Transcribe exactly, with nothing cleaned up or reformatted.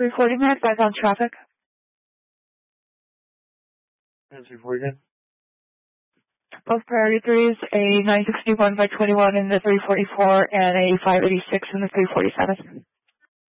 three forty minutes, back on traffic. That's three forty. Both priority threes, a nine sixty-one by twenty-one in the three forty-four and a five eighty-six in the three forty-seven.